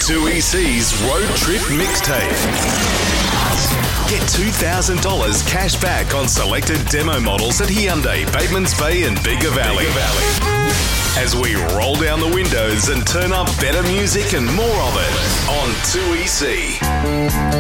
2EC's Road Trip Mixtape. Get $2,000 cash back on selected demo models at Hyundai, Batemans Bay and Bigger Valley. As we roll down the windows and turn up better music and more of it on 2EC.